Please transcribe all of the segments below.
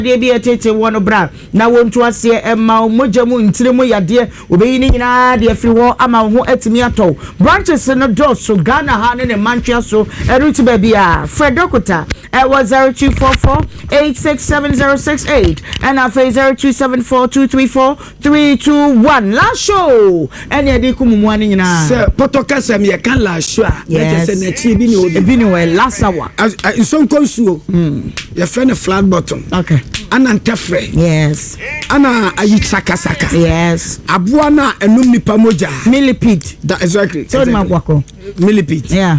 de bi etete wono bra na wontu ase emma moja mu ntire mu yade obeyi ni nyina de afiri ho ama ho atimi ato branches no doso Ghana ha ne mantwa so eruti ba bia Fredokota was 0244867068 and after 0274234321 last show any ade kumumu ani nyina se potokasa me kan last show let say na chi bi ni obi bi ni we last hour nsonkonsuo your friend flat bottom okay ana ntefre yes ana ayi saka yes aboa na enum nipa moja millipede that exactly so ma kwako millipede yeah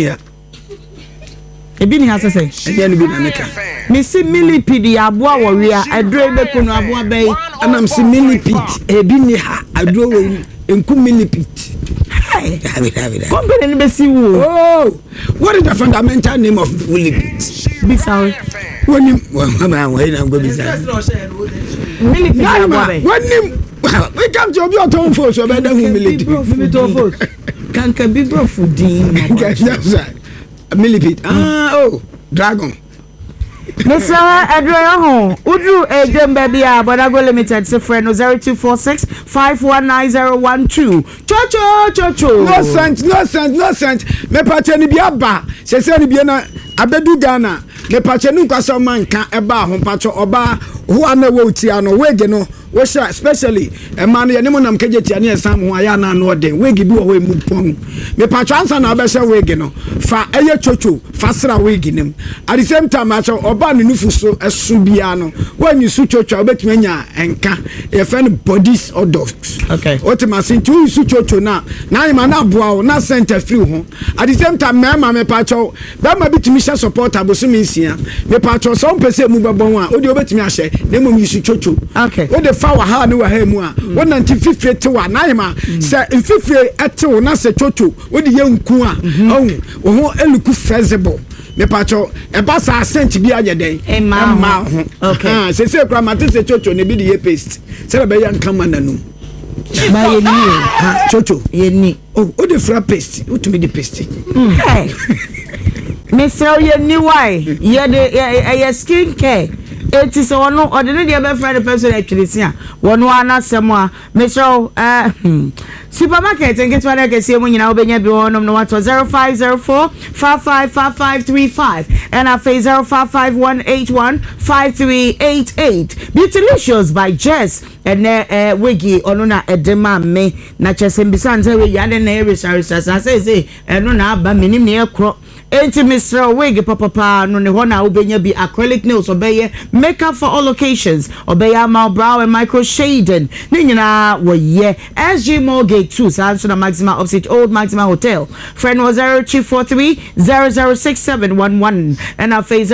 ebini ha sese ene bi na meka me si millipede aboa woria adro be kunu aboa bei ana msi millipede ebini ha adro we enku millipede company ni be si wo oh what is the fundamental name of millipede bisawo wonim wa na go bisawo millipede aboa bei wonim we come to obi oton fo so be da hu millipede kanka bi bro foodin millipede oh dragon Mr. Adriano, Udu Ejembe Bia, Bodago Limited, Sifren 0246-519012. Chocho. No sense. Me pateni biaba. Se se ni biena abedu Ghana. Me pateni kwasa manka eba ho pacho oba ho ana wo tia no wege no wo sha especially man ye nemo nam keje tia ne esam ho aya na no den wege bi wo ho emu pon. Me pacho ansa na abesha wege no fa eye chocho fa sra wege nim. At the same time acho oba no nufu so esu bia no when you su chocho obetumi nya enka e friend bodies or dogs. Okay. Otima tu su chocho na ima na boa na center free ho. At the same time me pacho ba ma bitumi sha support abosumi nsia. Me pacho so mpese mu bebon a odi obetumi ahye na mo su chocho. Okay. We the fa wa ha ne wa ha mu a won 95 te wa na ima se mfifie etew na se chocho odi ye nku a wo ho eluku feasible. Me pacho e ba sa cent bi aje den ma ho. Okay. Se kura mate se chocho ne bi de ye paste. Se be ya nka mananum. Ba ye ni chocho ye ni o de fra paste o to me de paste Mr. ye ni why ye de skin care it is one ordinary de be friend person actually sia one anasem a Mr. Supermarket and get one get see mu nyina obenya bi wonom no what 0504555535 and our face 0551815388 Beautylicious by Jess and wigi onuna edema me na chesem bisan say we yade na research say eno na aba minim na ekro enti Mr. Wig papa no ne ho na obenya bi acrylic nails obeye makeup for all occasions obeye mouth brow and micro shading ni nyina wo ye SG Mortgage 2 Samsung Maxima Upstate Old Maxima Hotel friend was 0243006711 and our face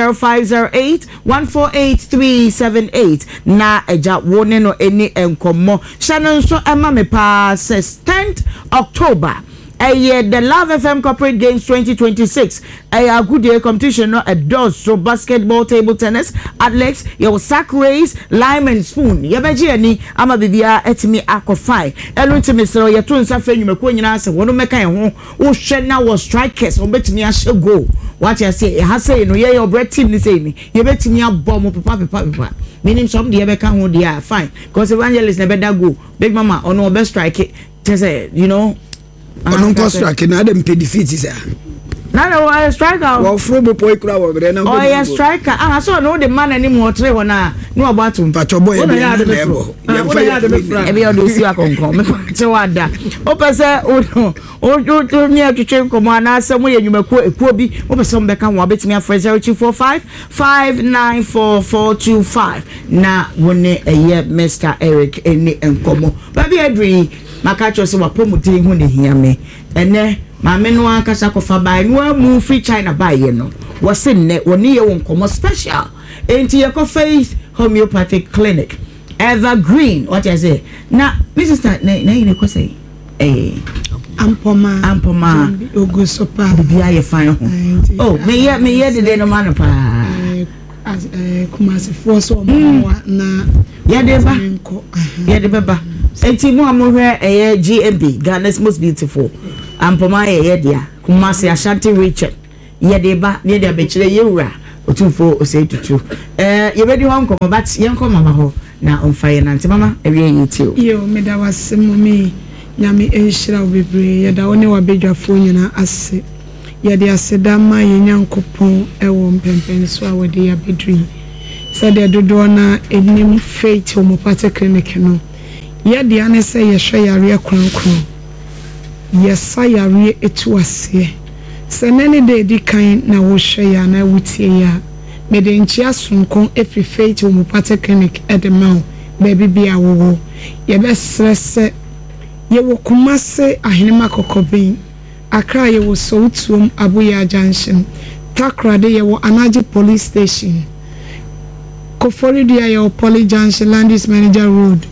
0508148378 na eja wone no eni enkomo Shannon so ema me pa says 10th October the Love FM Corporate Games 2026 a good day competition no does so basketball, table tennis, athletics, your sack race, lime and spoon. Yabaji ani ama bibia etimi akofai. Elu ntimi sero ya tu nsafe nyumeko nyina se wono meka ho wo hwe na wo strikers wo betimi ahye goal. What you say ha say no ye your bread team ni say ni ye betimi abom papa. Meaning some de yebeka ho dia fine because evangelist na beda go. Big mama ono be strike it. Say you know on strike na dem pay defeat is na striker wo frobo boy kura wo bre na oh yeah striker so no the man any more three na no about pacho boy e be na ebo e be odo si akonkon me pacho wada o pese o mi atwetwe nkomo ana asem ye nyumako ekuo bi o pese mbeka ho abetimi afre 0245594425 na woni eye Mr. Eric eni nkomo ba bi adri makacho se wa promote hu ne hiame ene maame no ankasa kofa bai no mu free China bai ye no wose ne woni ye won komo special enti ye ko Faith Homeopathic Clinic Evergreen what you say na Mrs. na you ko say ampoma ogo sopa bia ye fine ho oh me ye de no man pa kumasi force na ye de beba enti mu amohwe GMB Ghana's most beautiful ampoma ye dia kumasi Ashanti Richard ye de ba ne de abechire yewura otumfo osei tutu yebedi ho nkomo but yenko mama ho na onfa ye nante mama ewie yitio yo meda wasemu me nyame enhira obebre yeda woni wabedwafo nyina ase yede aseda ma yenyankopon ewo mpempen so awode ya bedri sade dodo na enim faith homopathic clinic no yede ane se yehwe yare kronkron yesa yare etu ase senene de di kan na wo hwe ya na wutie ya mede nchia sonkon every faith homopathic clinic edemaw baby bia wo ye be stress ye wo kumase ahenema kokobin akra ye wo soutuom abuya junction takrade ye wo anaji police station koforidia ye wo police junction landis manager road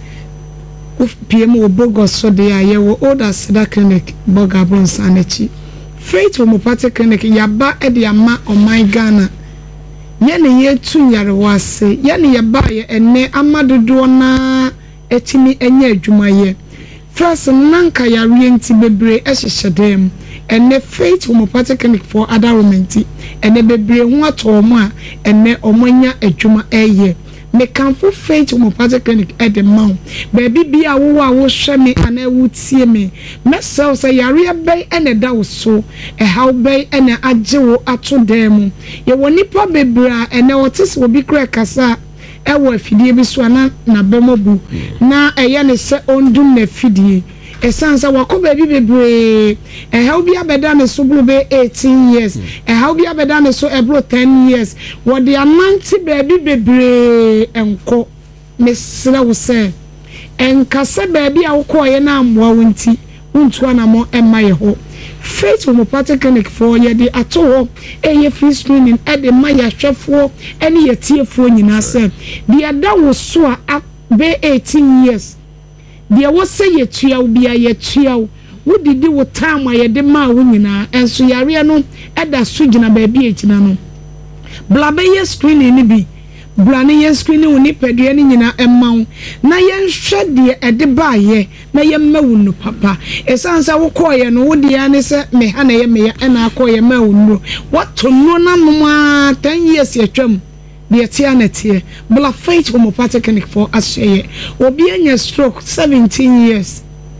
pm wo bogos so de ye wo older seda clinic bogabon sanachi faith homopathic clinic yaba e de ama oman Ghana yene ye tu yare wase yene ye ba ye enne amadodo na etimi enye adwuma ye first nanka yare nti bebre ehyehyedem enne faith homopathic clinic for other women ti enne bebre ho atomo a enne omonya adwuma eye me kanfo faith homopathic clinic at the mount baby bia wo a wo hwe me ana wutie me mesel say yare be ene da wo so how be ene agye wo ato dem ye woni pa bebra ene wotis wo bi kra kasa ewo afidie bi so na bemobu na eye ne se ondum na afidie esansa wako baby bebre how bi abeda ne so blu be 18 years how bi abeda ne so ebro 10 years what the amanti baby bebre enko mesra wo se enkase baby awko ye na amwa wonti untu anamo emma ye ho faith homopathic clinic for ye de ato eye free screening e de maya hwefo ene ye tiefo nyina se de ada wo so a be 18 years dia wo se ye tua bia ye tua wo didi wo time ye de ma wo nyina enso yare no eda so gina ba bia ekina no blabe ye screening ni bi blane ye screening wo ni pedua ni nyina emma na ye nhwe de ede ba ye na ye mawu no papa esansa wo koye no wo dia ne se me ha na ye me ya na akoye mawu no wato no na no a 10 years ye twam de tia na tie bla faith homopathic clinic for asye obi anya stroke 17 years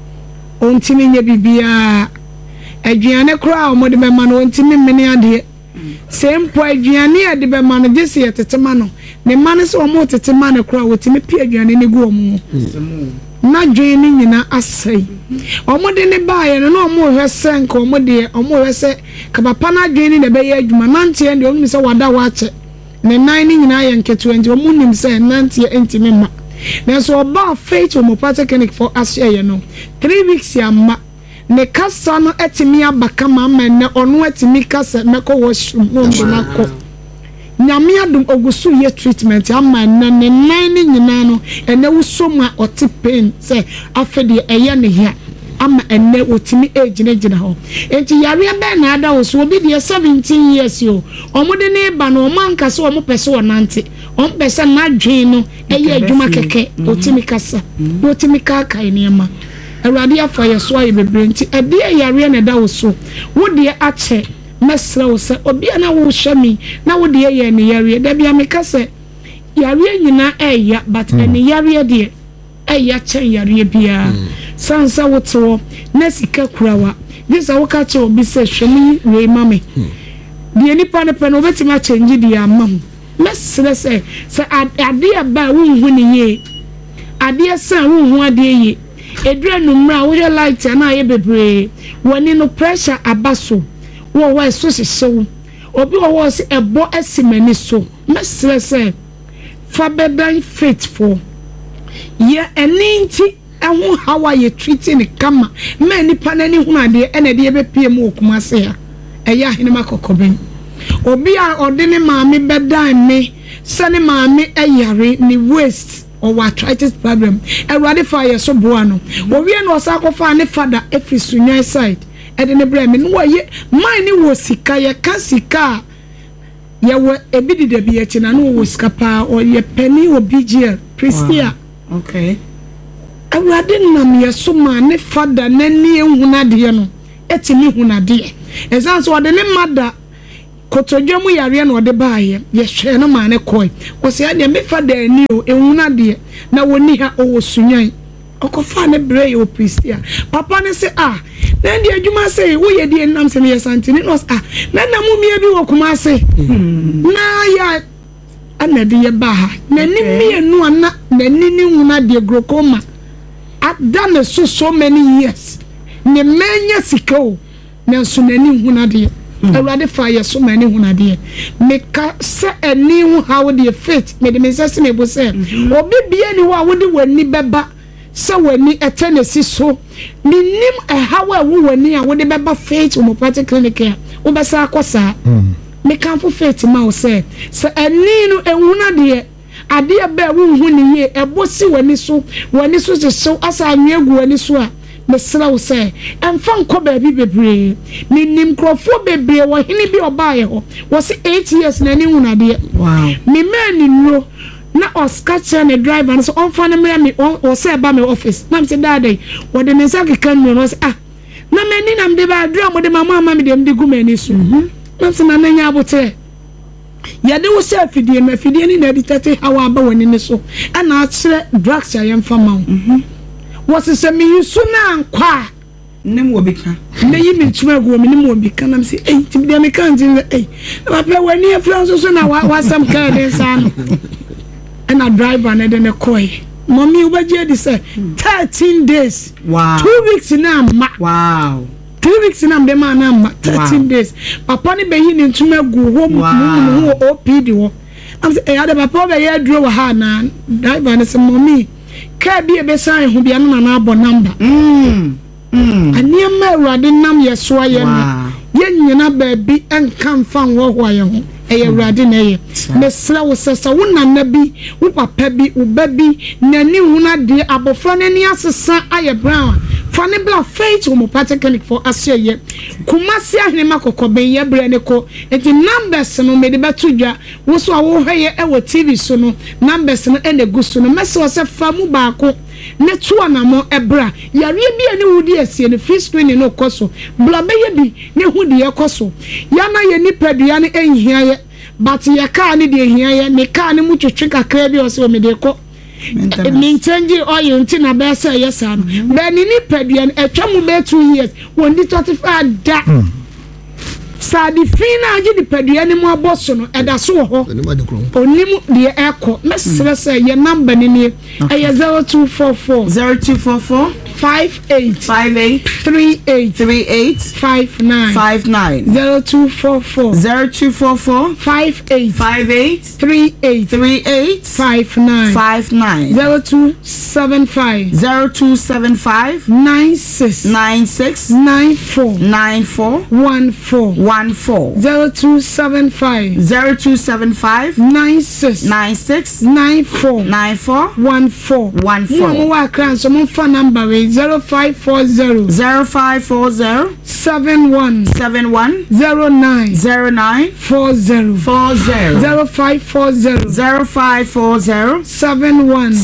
ontimi nya bibia aduane kra o mode bema no ontimi mene ade sempo aduane ade bema no gese yetetema no ne mane se o mo tetema ne kra wotimi pi aduane ne gu omu na dwene nyina asai o mode ne baaye no o mo hwese nka o mode o mo hwese ka papa na dwene ne be ye adwuma nante ne o mi se wada wa che ne nan ni nyina ye nketo enti o munim se nante entimi ma na so oba faith homopathic clinic for asye no 3 weeks ya ma ne kasa no etimi abaka ma ne ono etimi kasa meko washroom no ndonako nyame adum ogusu ye treatment ama ne nan ni nyina no ene wusoma oti pain se afede eye ne hia ama ene otimi ejina ho enti yare be na ada wo so obi de 17 years yo omude ne ba no manka so omo pese wonante on pese na dwen no eye adwuma keke otimi kasa otimi kaka eniema awrade afa ye so aye bebre enti ede yare na da wo so wo de ache mesra wo se obi na wo hwemi na wo de ye ne yare da bia me kase yare nyina eya but ene yare de eya chen yare bia sansa woto na sika kurawa disa wo ka che obi se hwemi we mame de nipa ne pe no betima change de amam mesre se ade aba wo hu ne ye ade san wo hu ade ye edura numra wo ye light na ye bebre woni no pressure abaso wo wa so hyehyɛ obi wo se ebo asimani so mesre se fa bedan faithful ye eninti ehu how are you treating kama me nipa na ni hu ade ene de be pie mu okuma se ya eya henema kokoben obi a ode ne maame bedan me se ne maame eyare ni waste or arthritis problem awrade fa ye so boa no owi no osakofa ne fada efisunya side ede ne brem no ye man ni wo sika ye ka sika ye wo ebidi de bi echi na no wo sika pa o ye penny obigel pristia okay awrade nam ye so ma ne fada na ni ehunade no etimi hunade ezan so ode ne mada kotodwamu yare na ode baaye ye hwe no ma ne koi wo se ade me fa da ani o ehuna de na woni ha o sunyan okofa ne brey o pristia papa ne se na ndi adwuma se wo ye de nam se me santini no na mu mia bi wo kuma se na ya ana de ye ba ha na ni mie nu ana na ni huna de glaucoma done so many years ne menya sika na so nani huna de awurade fa ye so many huna de me ka se ani hu how de fit me de me se me bo se obi bia ni wo a wo de wani beba se wani etenesi so minim how a wo wani a wo de beba faith homeopathic clinic wo be sa akosa me kan fo faith ma wo se ani no ehuna de ade ebe wo hu ni ye ebosi wani so so asa anwegu wani so a mesra wo se emfa nko ba bi bebre ni nim krofo bebre wo hini bi oba ye ho wo se 8 years na ni hu na de wow me man nro na Oscar chen driver so on fa na me o se ba me office na me se dade wo de me sa kekan me no se na me ni na me de ba adra mo de mama me de gu mani so na se na nya abote yade wo se afidie na afidie ni na editate hawa aba wani ne so ana akire drugs ya yemfa ma wo se me yusu na nkwa nem wo bika na yimi ntuma go me nem wo bika na me se tim de me kan tin na pa wani afran so na wa sam ka de sa no ana driver na de ne koi mommy ubaje di say 13 days wow 2 weeks na ma wow 3 weeks na mde ma na ma 13 days papa ni be yi ni ntuma gu ho mu OPD wo am say ade papa be ye duro wa ha na driver na say mommy ka bi e be san ho bia na abo number aniema awurade nam yeso aye no ye nyina ba bi enka mfa wo ho aye ho eye awurade na eye mesra wo sesa wo nana bi wo papa bi wo ba bi nani huna de abofra nani asesa aye brown fane bla faith homeopathic clinic for asye kumasi ahne makokoben ye bre ne ko enti numbers no me de betudwa wo so wo hweye e wo TV so no numbers no ene gusto no mese se famu baako ne tu anamo ebra yare bi ani wudi asie ne free screening no koso bla be ye bi ne hudi ye koso ya na ye nipadua ne enhia ye but ye ka ne de ehia ye ne ka ne mu twetwe kakra bi o se o me de ko me change oil until na be say yes am be ni nipadua etwa mu be 2 years won di 35 da sadi fina agi nipadua ni mu aboso no eda so ho onimu de eko mesere say ye number ni ni 0244 58 38 59 0244 58 38 59 0275 96 94 14 0275 96 94 14 mo wa kran so mo fa number 0540 71 09 40 0540 71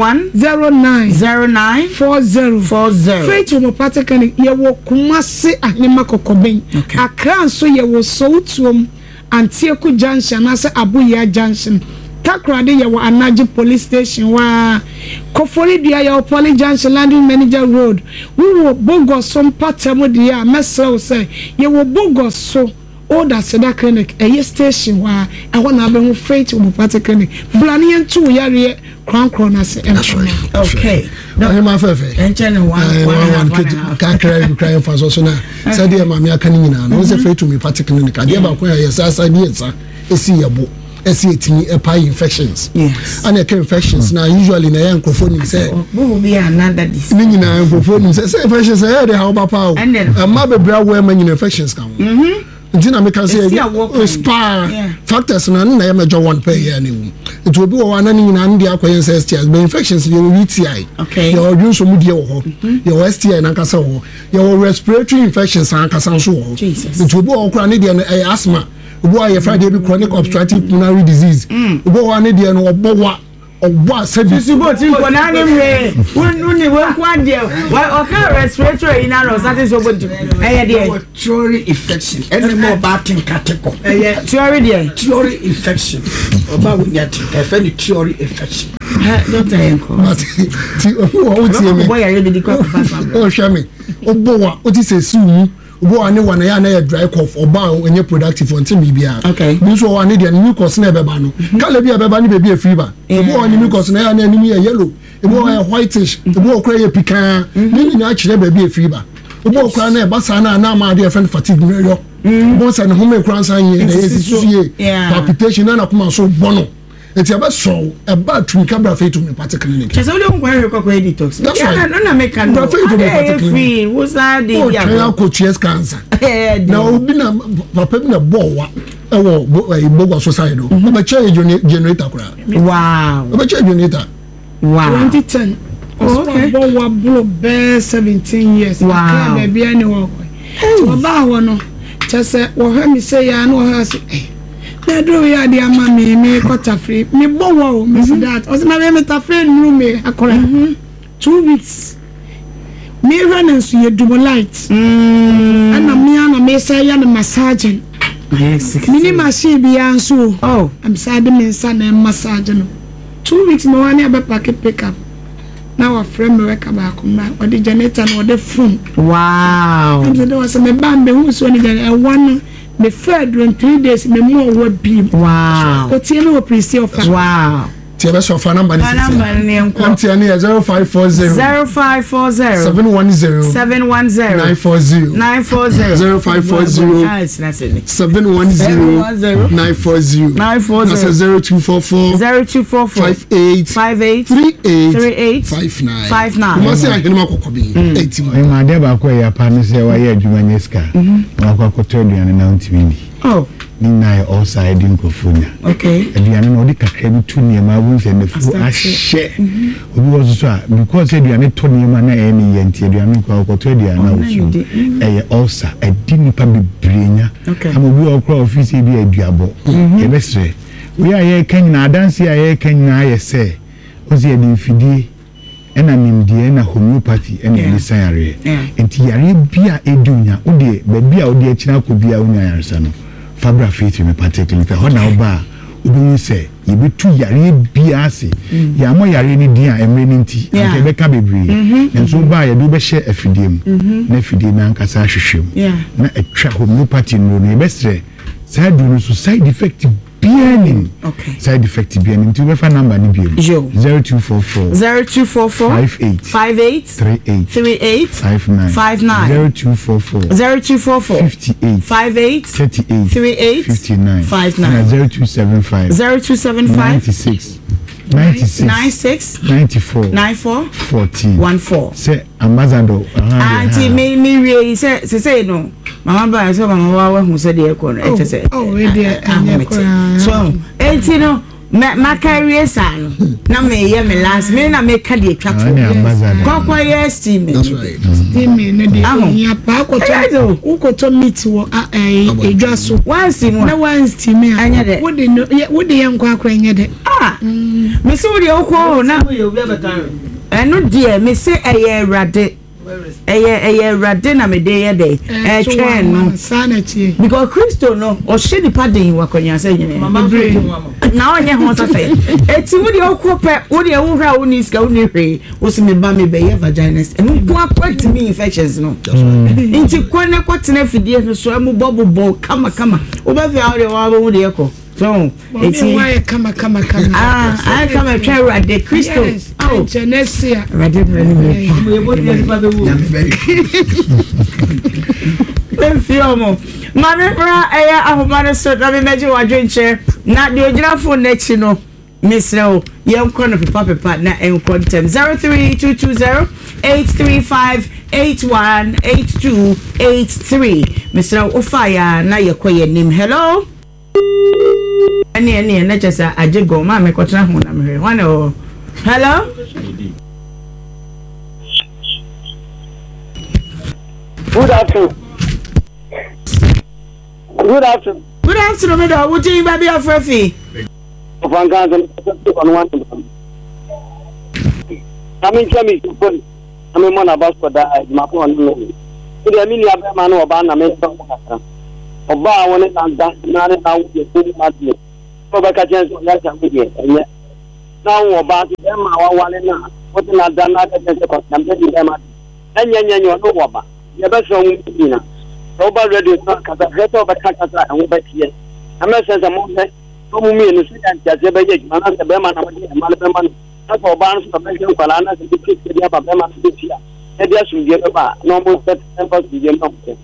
09 40 Faith homeopathic ye wo kumase ahema kokoben akran so ye wo soutuom Antieku junction ase Abuya junction Takrade ye wo Anaji police station wa Kofori dia ye Poli junction landing manager road we wo Bogoso mpatemo dia mesra wo say ye wo Bogoso Oda Seda clinic eye station wa e ho na be ho Faith homeopathic clinic blani entu yare crown na se okay no hema fefe enchene one ka cry for so na say dey ma me aka ni nyina no say Faith homeopathic clinic ade ba ko ya sa bi ensa esi yebo esi etini epi infections yes and the infections na usually na yan crofoni say bo be another disease ni nyina crofoni say infections say dey how ba pa o ma be bra we ma nyina infections kan ntina me kan say spa factors na ya mejo one pay here ni it will be one na nyina ndi akoyen say STIs but infections you UTI okay your odun so mu die wo ho your STI na kasa wo your respiratory infections an kasa so wo it will be okra ni die no asthma ubo aye Friday be chronic obstructive pulmonary disease ubo wa ne die no obowa ɔwɔ asɛbi susubo ti nkɔ n'ani mwe wuni wɔnku adeɛ ɔka respiratory yi na na ɔsate so bɔ ɛyɛ deɛ theory infection ɛna mo ɔba tenkateko ɛyɛ theory deɛ theory infection ɔba wunya ti ɛfɛ ni theory infection doctor yɛn kɔ ti o ti mi bɔ yɛrɛ bi di kɔ fasa o hwɛ mi o bɔ wa o ti sɛ siwu obo wa ne wa na ya na yɛ dry cough ɔba onye productive until mi bia okay bi so wa ne deɛ mucus na ɛbɛba no kala bi ɛbɛba ne baby free ba obo wa ne mucus na ya na anim yɛ yellow obo wa yɛ whitish obo wa kura yɛ pikan ne nyina akyerɛ baby free ba obo wa kura na ɛba sa na ma de friend fatigue no yo obo sa ne home kura san yɛ na yɛ sisi palpitation na kuma so bono eti aba so eba tumi kabra fe to me party clinic chese wo de ko hwe ko detox that's right no na make can no fe to me party clinic free wo sa de ya ko chest cancer na obi na papa bi na bo wa ewo Bogwa society do ba che generator kura wow ba che generator wow 2010 okay bo wa blow be 17 years wow na bia ni wo ko ba wo no chese wo hwe mi say ya no wo ha say na do ya di ama me quarter free me bo wo me see that o say na me ta free no me akora 2 weeks me run and so you do light and na me say ya na massaging yes mini machine bi anso oh I'm sad me say na massage no 2 weeks me wan e be pick up now our friend me work back ma o the generator no the phone wow and there was me ban be who so ni one me fed during 3 days me more what be wow o tie me o presi offer wow tie be so fa number ni enko tie ni 0540 710 940 0540 710 940 0244 58 38 59 mo se ahene makoko bi 80 ma de ba ko ya pa ne se wa ye adwuma nyeska wa ko akoto aduane na ntimi oh ni na all side inkofunya okay aduane no de kakra bi tu ne ma bu se ne fu ahye obi wo so a because aduane to ne ma na e ne yenti aduane ko akoto aduane na ofu e ulcer edi nipa bebrenya ama obi okra office bi aduabo e besre we aye kanyina adanse aye kanyina aye se ozi edi mfidie ena nimdie na homeopathy ena ni sayare enti yare bia edunya ode ba bia ode akina ko bia unya yaresa no fabra faith me particularly ho na oba obi se yebetu yare bia ase ya mo yare ni dia emre ni nti anke beka bebre enso ba ye do be hye afidiem na afidie na nkasa hwehwem na atwa homeopathy no ne besre side no so side effect BNN. Okay. Side effect BNN. To refer number ni BNN. 0244 58 38 59 0244 58 38 59 0275 96 94 14 say ambassador auntie me we say no mama ba so mama wa hu say dey ko no e say oh we dey so enti no ma carry san na me ye me last me na me ka dey twato kokko ye steam that's right steam no dey ya pa akoto ukoto meat wo edwa so once no na once steam anya de wo dey yankwa akora nya de me se wo dey okwo na eno die me se eye rade eye rade na me dey dey twen no because Christo no o she di padin wa konya se nyene na onye ho so fe eti wo dey okwope wo dey wo hra wo ni ska wo ni hwe wo se me ba me be ye vaginas eno ko akwat me infections no nti kwane kwatena fidie no so emu bobo kama wo ba fi awre wa wo dey ko so eti why kama I come try rade Christo oh Genesia rade me Enfiomo mame bra eya ahomane so na me meje wadwenche na de ogirafo na chi no misreo yenko no pepa na enko tem 03220 835 818283 misreo ofaya na yekoye nim hello ani na chesa ajego mame kotna ho na mehwe wane o hello Good afternoon. Good afternoon. Good afternoon, madam. What do you baby afrafi? I mean, tell me, I mean, one about for that, my phone. The mini of man or ban, I mean, or bar one and that, not out the food madness. So, back a chance of that, and yet. Now, about them, our one and now. What not done that because I'm getting them and you are no wabba. You're best from Medina. Robert ready is not cut a head over Kakasa and we back here. I'm not saying a moment. Come me in the city and Jazebay, Manas, Beman, and Malabaman. That's for Barnes, the Belgian Palanas, and the kids, the Abaman this year. And yes, we get about no more set tempers to the young.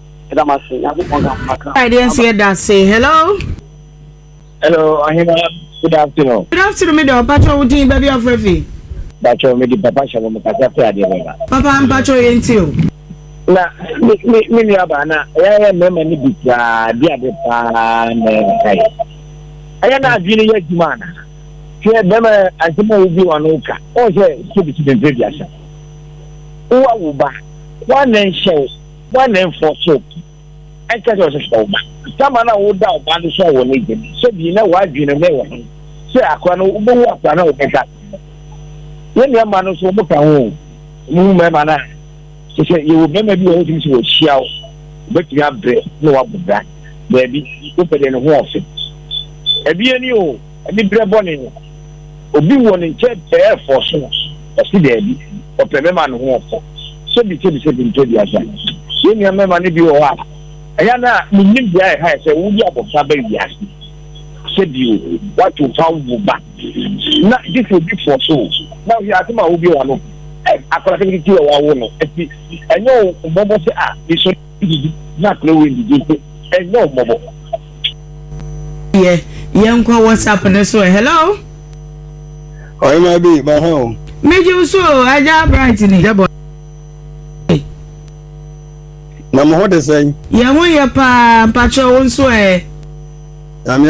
I didn't see that. Say hello. Hello, good afternoon. Good afternoon, middle. Patrol team, baby of Refi. Patrol, me, Papa, shall make a café. Papa, I'm Patrol into. Na me abana ya mema ni bita dia de pa na aya na adwini ya jumana ke mema asema ubi wanuka o se sibi bia sha uwa uba wana nshe wana enforce eka so so uba kama na uda uba no so woni gbe so bi na wa adwini me wo se akwa no ubo wo akwa na obeka ye ni ama no so mo ka ho mu mema na say you will never be able to shout, but you have bread, no up with that. Baby, open in a horse. A be any old, a big bread bonnet, or be one in check air for so. A see baby, or Pemman horse. So be said into the other. When your memory be all up. Ayana, you live there, has a wood of Sabi. Said you, what you found back. Not this will be for so. Now you are to my Ubi one. Akọ̀lẹ́kẹ́ kí ọ̀wá wọ̀ nù ẹ̀sì ẹ̀yọ́ ọ̀mọ̀bọ̀ sí èso ìdìdì náà kúrò wọ̀ ìdìdì ẹ̀yọ́ ọ̀mọ̀bọ̀. Yẹn nkọ WhatsApp ní so hello. Ọ̀rẹ́ máa bí ìbá hàn o. Méjì so ajá bright ni. Na mo hó de sẹ́yìn. Yẹn wọ́n yẹ paa mpàtsọ wọn so ẹ̀. Àmì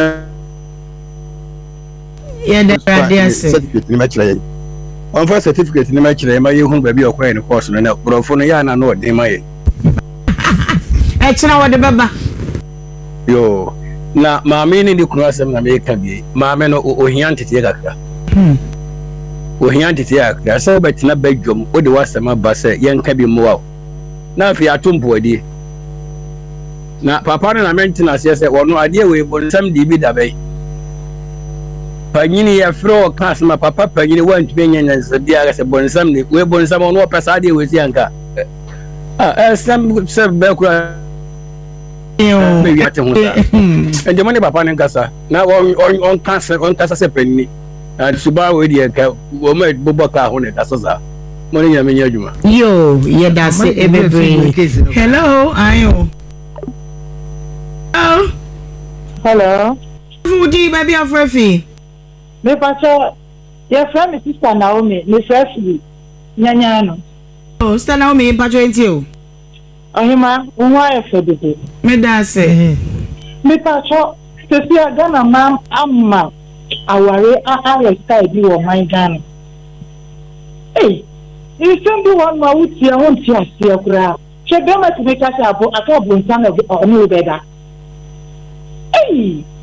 yẹ dẹ̀ adé ẹsẹ̀. Certificate ni mẹ́tìrẹ̀ yẹn. On first certificate ni mẹ́tìrẹ̀ yẹn máa yẹ hun bẹ̀bí ọkọ yẹn ní kọ́ọ̀sì náà bùrọ̀fọ́ ní yáà náà ní ọ̀dẹ́ máa yẹ. Ẹ kyerɛ wɔ de bɛba. Yo na maame ni kunu asɛm na meka bi maame no ohia ntete kakra. Ohia ntete kakra sɛ wobɛtena badwom wode wasɛm aba sɛ yɛnka bi mmoa na afei ato mpoadie. Na papa no na mɛntena aseɛ sɛ wɔno adeɛ wei bonsam de bi dabɛn. Panyini yɛfrɛ wɔ ka asɛm a papa panyini wantumi nyɛ nyansadeɛ sɛ bonsam ne wei bonsam ɔno wɔpɛ saa adeɛ wei si anka. Ɛsɛm sɛ bɛkora maybe at home. And the money papa and Cassa. Now on Cassa sɛ panini. And Suba with the woman Bobaka on it. That's all. Money I mean you. Yo, yeah, that's it. Hello, ayo. Hello. Who you baby of Refi? Me pacho. Your friend is Sister Naomi. Me Refi. Nyanyano. Oh, Sister Naomi, pacho into. Ohima, unwa efedede. Me da se. Me pacho, sisi agana mam amma aware a style bi wo man Ghana. Hey, you send the one ma wuti a won ti ase akura. Che bema ti me kasa abo aka bonsan of no beda. Hey.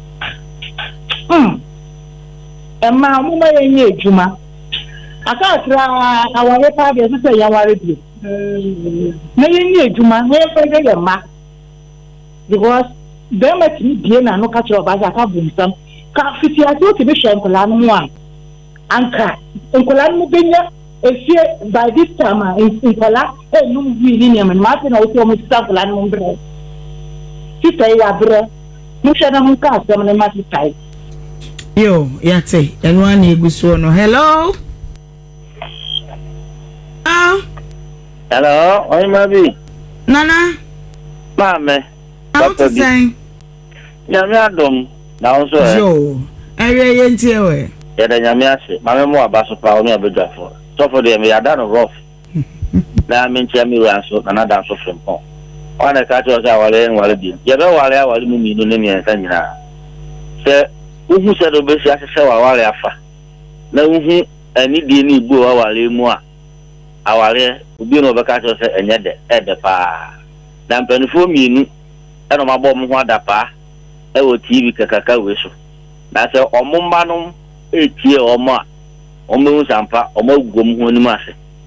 Emma mo ma yenye ejuma. Aka akra aware pa bi se yaware bi. Na yenye ejuma na yefege ye ma because dem let me be na no catch up as aka bumsam ka fiti ati o ti be hwe nkola no a anka nkola no benya efie by this time nkola enum wi ni ne ma te na o ti o mo sta nkola no mbre ti tai ya bre mo hwe na mo ka asem ne ma ti tai yo yate enu ani eguso no hello Hello, oi mabi. Nana. Mame. How to say? Nyame adom. Na onso e. Yo. Ere yentie we. Ya da nyame ase. Mame mo abaso pa o me abedwafo. So for dem ya da no rough. Na me ntia mi wa so na da so frempon. Ona ka cho sa wale bi. Ya be wale mu mi no ne mi ensa nyina. Se uhu se do be si ase se wale afa. Na uhu ani die ni bu wale mu a. Aware obi no be ka cho se enye de ede pa. Na mpanifo mienu e no mabọ mo ho adapa e wo TV kakaka we so. Na se omumba no etie omo a omo sampa omo gum ho ni ma se.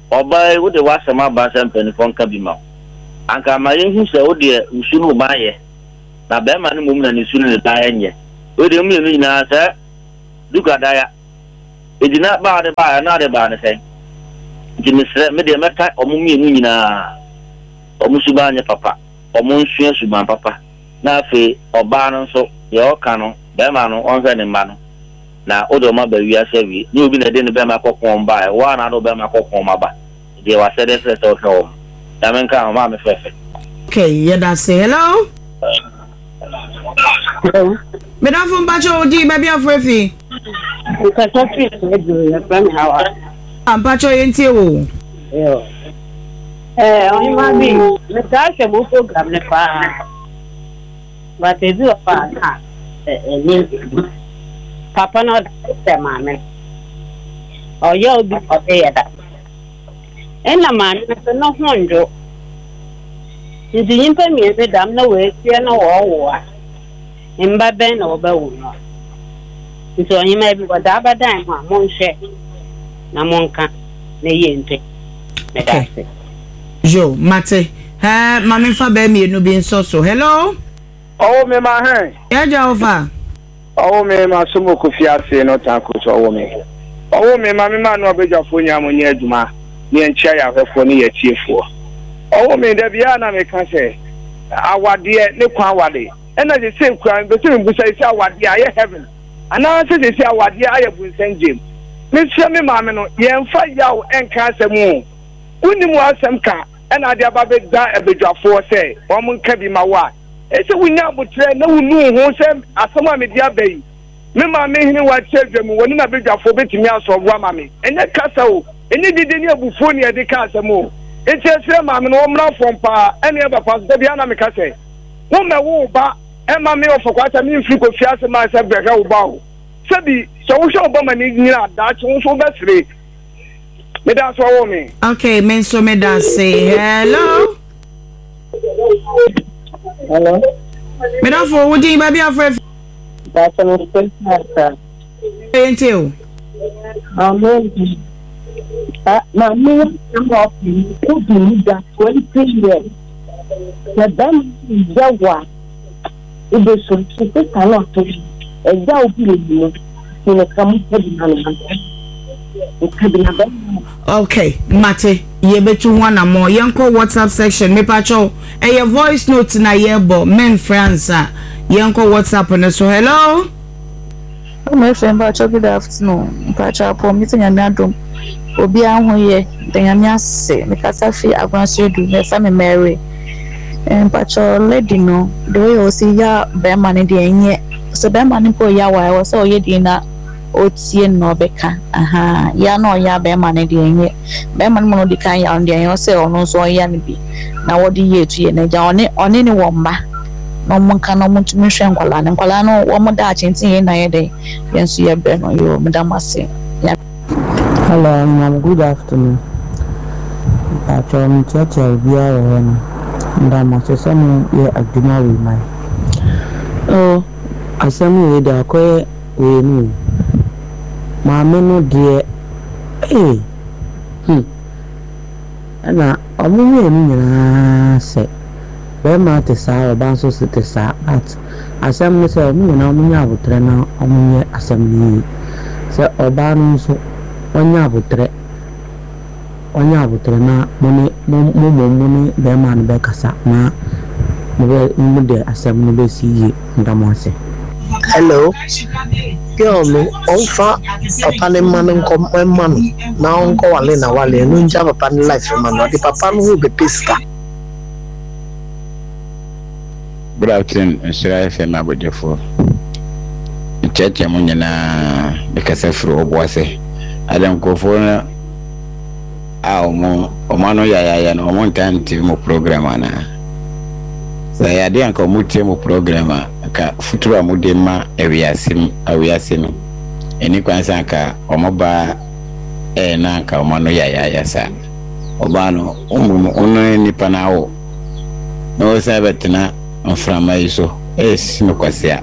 Oba would the wasama bass and penny from Kabima. Anka my young so dear, who soon buy ye. Na Beman woman is soon in the dying. Would you mean sir? Look at that. It did not buy another banner thing. Jimmy said, Media Meta or Mumina or Musubanya papa or Monsieur Suban papa. Now, Fay or Barnon so your canon, Bemano, on any man. Now, Odo Mabel, we are savvy. You've been a dinner Bema cock on by one out of Bema cock on my back. They were said as a home. Damenka, Mamma Fefe. Okay, yeah, that's say hello. Hello. Madam from Bacho, D, baby of Refi. Because I feel from how I'm Bacho into you. Only my being, Natasha will program the fire. But they do a fire. Papa, not the mammy. Or you'll be a theater. And a man, no wonder. Is the infamy that I'm no way, no war. In Baben or Bawuna. So he may be whatever time, Monche, Namonka, Nayente. Okay. Joe, Mate, Mammy Fabemi, no being so. Hello? Oh, me, my hand. Yeah, Java. Oh, me, my sumo kufiase, no taco to a woman. Oh, me, my man, no beja funya munya duma, near chair, her for near chief for. Oh, me, the Viana me can say, our dear Nikwawadi. And at the same crime, the same which I say, what the I heaven. And now I say, what the I have been sent Jim. Miss Sammy Mamma, yen fight yaw and cast a moon. When was some car, and I have a bit die a bit of four say, woman can be my wife. It's a winner would train no moon who said, as someone with your baby. Mamma made him what children when a bit of forbidding me out of Wamami. And that castle, and you didn't before near the castle more. It's just a mamma, no more from pa, any other pass the Biana Micase. Woman woo ba. Emma me for quite a mean freak of Fiasa myself, the hell bow. Sabi, so shall Bama need that so best rate. That's all me. Okay, men so me that say hello. Hello. Madam for what do you baby afraid? That's an expensive. Thank you. Mammy, I'm off you. Could be that 20 years. The band is Jaguar. It is so cannot to a young people in a okay, Mate, ye betu one or more. Yanko WhatsApp section, me pacho. A voice note na yebo, men friends. Yanko WhatsApp and so hello. My friend, Pacho, good afternoon. Pacho, promising a madam. Obi ahoye, the Yamia say, because I feel I'm going to do the family Mary. And Pacho lady no, the way you see ya bear money the so bear money for ya why was all ye dinner otie no beka aha ya no ya bear money the bear money mono the kind ya on the you say ono so ya ni bi na what ye to ye na ja one ni womba no mon kan no muntu mi hwe nkwala no wo mo da chintin ye na ye de yenso ye be no yo madam ase. Hello, ma'am. Good afternoon. Pacho mi chacha bia wo ndama sesemu ye aduma we mai asemu we da ko we ni maame no de ana omu we ni na se be ma te sa oba so se te sa at asemu se omu na omu nya abutre na omu ye asemu se oba no so onya abutre na moni be man be kasa na mo de asem no be siye ndamose. Hello girl no onfa papa ne man nko man na onko wale na wale no nja papa ne life man no the papa no be pesca. Good afternoon, Mr. FM Abodefo. Cheche mo nyina be kasa fro oboase adam ko fo na omano ya no mo ntan TV mo program ana sa ya de anka mo tie mo program ka futura mo de ma awiase no eni kwansa ka omoba na anka omano ya sa obano ono ni panawo no sa betina onframa iso sino kwasia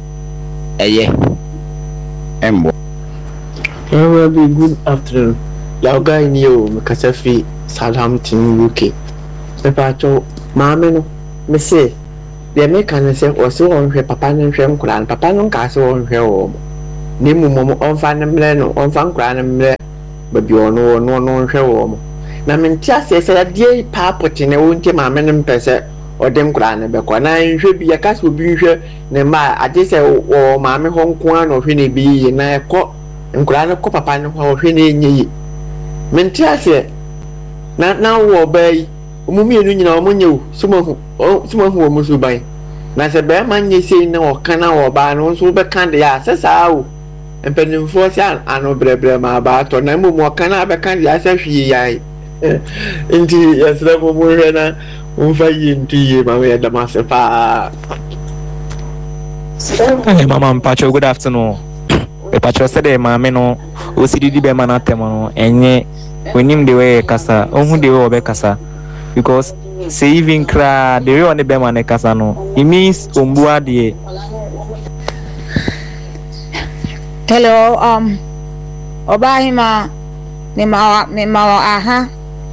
eye embo. Very good afternoon. Yauga in you, Mikasafi, Southampton, UK. Mepacho, Mamma, me say, the American say, or so on her papa and Shem Clan, papa no castle on her home. Nimu on fan and blend on fan clan and blend, but you are no her home. Na mentia se dear papa in a winter mamma and pesa or them clan and becona should be a cast will be here. Nema, I just say, or mamma home quan or Finny be in a court and clan of papa or Finny. Mentia se now obey. Mummy and you, someone who must buy. Nasa bear man, you say no, can or ban on so back candy asses out. And penny for san, I know Brebrema about or no more can I back candy as if ye. Indeed, yes, level more into you, my way at the master. Hey, Mamma Pacho, good afternoon. The Pacho said, Mamma, no, OCD Bemanatemano, and ye, when him the way Casa, who the way Casa. Because say even cry the real Nebemane Casano, it means Umbuadie. Hello, Obahima, Nemawa, aha.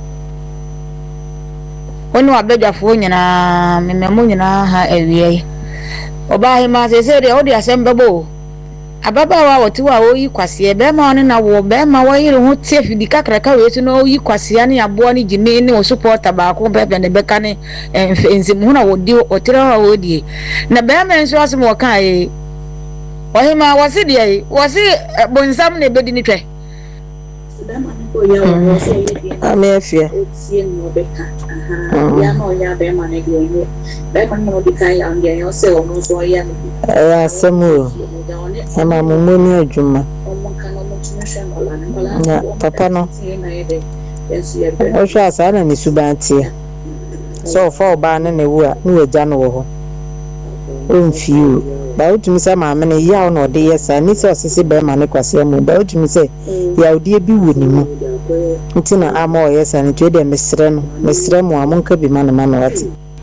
When you are better for you, Memunina, ha, a Obahima says the audio assemble. Ababa wa tu awo yi kwase be ma one na wo be ma wa yire ho tie fidi kakraka we tu no yi kwase ani abo ni jime ni o supporter ba ko be be ne be ka ne enzim hu na wo di o tire wa wo di na be ma nso asem wo kan e o he ma wase di e wase bonsam ne be di ni twe Amefia. Samuel. Ama mumuni ojuma. Ya papa no. Osha sana ni subantia. So for ba na newu a no agya no wo ho. Onfiu. Ba utumi say ma me ya no de yesa ni so sese be ma ne kwase mu. Ba utumi say ya odi bi wo ni mu. Ntina ama o yesa ni twede mesre mu amonka bi ma na wati.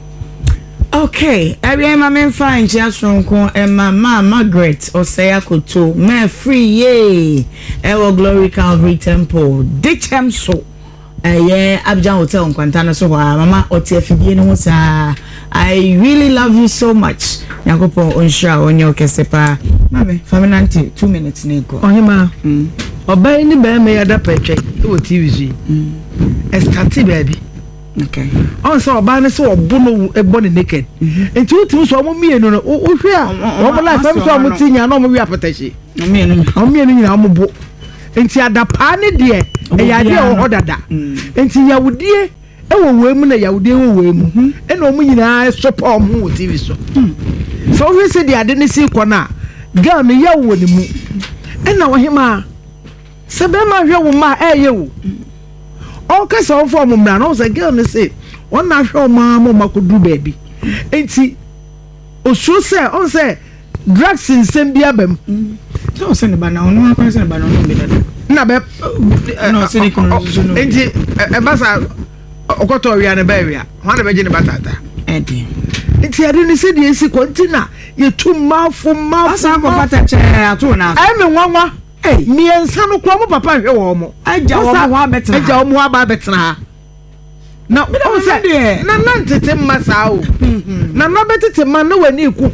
Okay, every man fine just from Emma Margaret or say Koto, me free ye, Ewo Glory Calvary Temple, Ditchem so. Yeah, Abidjan Hotel on Quantana so Mama Otiefidi no sa. I really love you so much. Nyakopo onsha onyo kesepa. Mame, faminanti 2 minutes neko. Ohima. Obey ni be me yada peche. O TV. Estati baby. Okay. On so oba ne so obono ebone naked. Enti uti so omo mienu no o hwe a omo la fam so omo tinya na omo wi apatachi. Omo nyina omo bo. Enti adapa ne de e ya de o dada. Enti yawudie e wo wemu na yawudie wo wemu. E na omo nyina sopa omo TV so. So we say the ade ne si kona ga me yawo ne mu. E na wo hema sebe ma hwe wo ma e ye wo. All kinds of form of man, I was a girl, and say, one natural mamma could do baby. Ain't he? Oh, so say, on say, drugs in Sembiabem. So send about now, no question about no minute. No, silicon, ain't he? A bassa, Ocotoria and a barrier, one of Virginia Batata. Eddie. It's here, didn't say the AC container. You're too mouth for mouth. I'm a chair, too now. I'm a mama. Hey, me and Sanu Kwamo Papa Homo. I jaw better. I jaw more about better. Now, oh, say, Nanante Masao. Nana better to man no when you cook.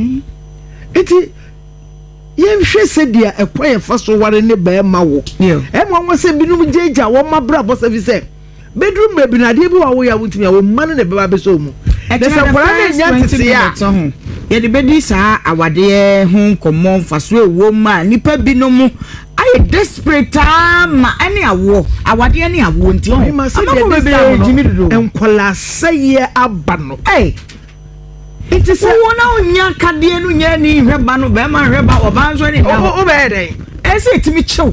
It Yen she said, dear, a quiet first one in the bear maw. Yeah, and one was a binum jaja, one my brother was a say. Bedroom baby, I did what we are with me, a woman in the baby so. There's a brand new yeah, the baby sa awade hon common faswe woman nipa binomu I desperate time any awo awade any awo nti o ma se de Jimmy do enkola say abano eh it is wona onya kade no nya ni hweba no be ma hweba obanzo ni na o be den e se timi chew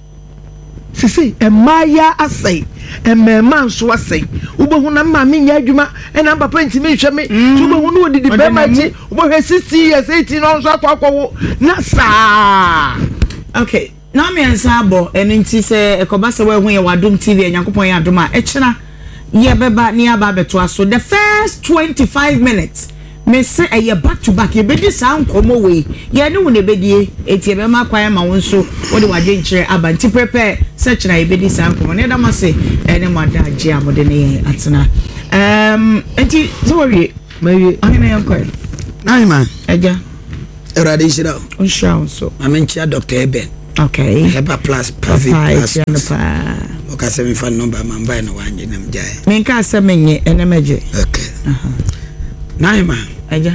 sisi emaya asai emema nso asai ubohu na ma me nya adwuma e na papa ntimi hwe me tu ubohu no odidi be ma chi ubohu 60 years 18 no nso akwawo na sa okay na me ansa abo eno nti se ekoba se we hu ye wadum TV enyankopon ye adom a echena ye beba ni aba beto aso the first 25 minutes me say eye back to back e be di san komo we ye ne wo ne bedie etie be ma kwan ma won so wo de waje nkire abanti prepare search na e be di san komo ne da ma say ene ma da age amode ne atena enti so we maybe ahina yankoi nai man eja erade shira on show so amenchia Dr. Eben okay Heba plus private plus okay se mi fan number man buy no wanje nam jae men ka se menye enemeje okay nai man eja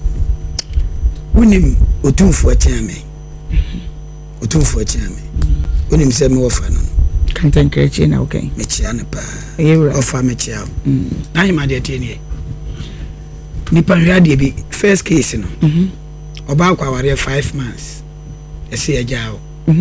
unim otumfo achiame unim se me wofa no kantan krechi na okay me chia ne pa yewra ofa me chia nai man de tie ni pa hwade bi first case no oba kwa ware 5 months ese ajao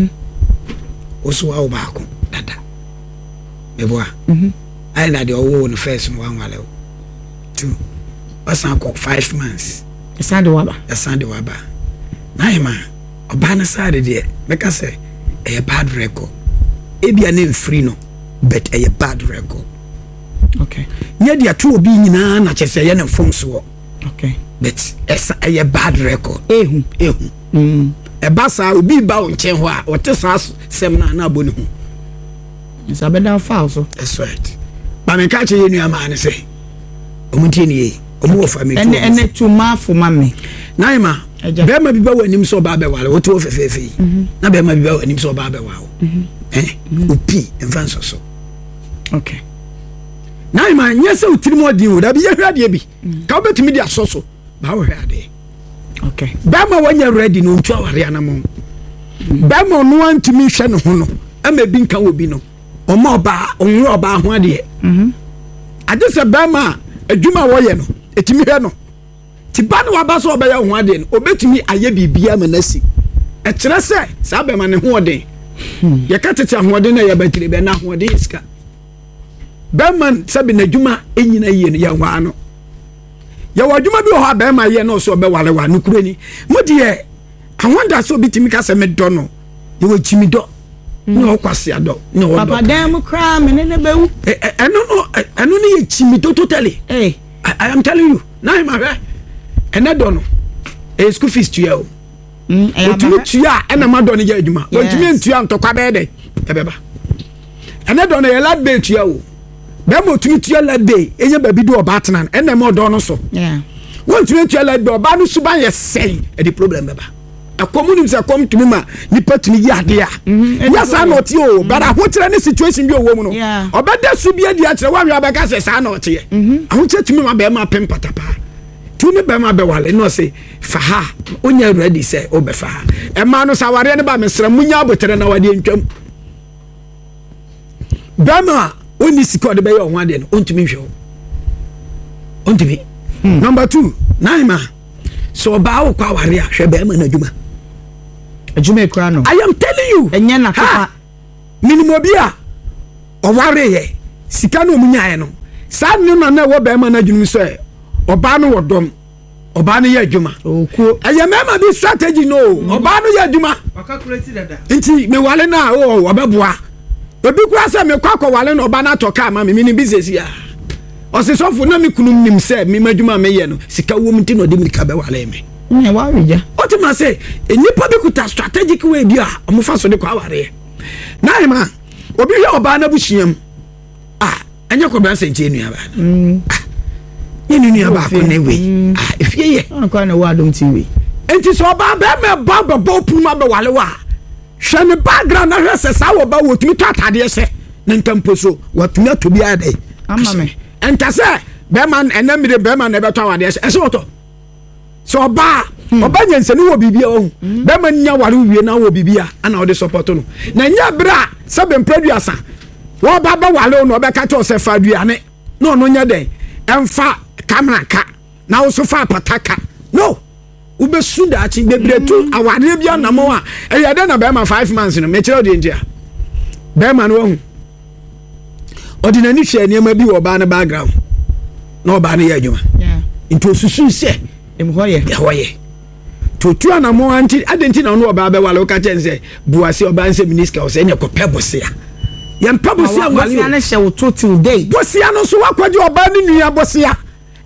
oso wa obako dada meboa ai na de owo no first no wan wale 2 asan ko 5 months esande waba nai ma oba na sade de meka say a bad record ebia na free no but a bad record okay nya dia to obi nyina na chese ye na fom so okay but esa a bad record ehu ebasa obi ba onchen ho a wote sa sem na aboni hu isa beda foul so that's right ba me ka che ye nua ma ne say omuntie ni ye omu wo fa me tu ene tu ma fo ma me naima be ma bi ba wanim so ba be wale wote wo fefefe na be ma bi ba wanim so ba be wawo opi enfanso so okay naima nyese utirimo din wo da bi ye hwade bi ka obetimi dia so ba wo hwade okay bama wanya ready no ntu aware anamo bama no antimi hwe no ho no ama bi nka obi no omo oba onwe oba ho ade ade se bama adwuma wo ye no etimi hwe no ti ba no waba so oba ye ho ade no obetimi aye bibia manasi e kire se sa bama ne ho ode ye ka tete ho ode na ye batire be na ho ode iska bama sabi na adwuma enyina ye no ye ho ano ya wadwuma bi ho abema ye no so be wale wa nukure ni modie awanda so bitimi ka se me do no ye wo chimi do ni o kwase ado ni o papa dem kra me ne bewu eno ni ye chimi do totally I am telling you na ma hwe ene do no school fees to you otumi tua ena ma do no ye adwuma otumi ntua ntokwa be de ebeba ene do no ye lad be tua o be mo tumi tua lad be enye ba bi do oba tena ena mo do no so won tumi tua lad be oba no suban ye sei e di problem beba akomunim se kom tumi ma nipa tumi yi ade a ya sa na otie o bara ho kire ne situation bi owo mu no obeda su bi adi a kire wa hwa ba ka se sa na otie aho kire tumi ma be ma pem patapa tumi be ma be wale no se fa ha onya ready se o be fa ha e ma no saware ne ba mesra munya abotere na wade ntwam bama oni siko de be yo ho ade no ontumi hwe ontumi number 2 naima so ba wo kwa ware a hwe be ma na adwuma ekra no I am telling you enya na papa minimum bia o ware ye sika no munya ye no sa ne na wo be ma na adwuma so e oba no wodom oba no ye adwuma okuo eye mema bi strategy no oba no ye adwuma calculate dada nti me wale na o obeboa obi kwa se me kwakọ wale no oba na toka ma me ni business ya osisofo na me kunum nim se me madwuma me ye no sika wo mti no de me ka be wale me nya wa reja otima se enipa bi kuta strategic way bi a omofa so de kwa ware na ima obi hwe oba na bushiam anya ko ban se nche nua ba ni nua ba ko ne we efie ye kwa na wa dom ti we enti so oba be me ba bo puma be wale wa hwe ne background na hwe se sa wo ba wo tumi to atade se ne ntampo so watumi atobi ade ama me enta se be man enamire be man na be to awade se se woto so oba nyansani wo bibia o be man nya ware wie na wo bibia ana wo de support no na nya bra se be producer wo ba wale no be ka to se fa duane no nya den emfa camera ka na wo so fa pataka no ube sunda achi bebretu awade bia na mo a eya de na be ma 5 months no me kire odi ndia be ma no hu ordinary hwe ne ma bi wo ba na background na oba na ya adwuma into susu se emhoye hoye to tu na mo anti adenti na no oba be wale o ka chense buase oba nse minister o se ne ko pebose ya yem pebose ya wale na hye wo total day bose ya no so wakwaje oba ni nua bose ya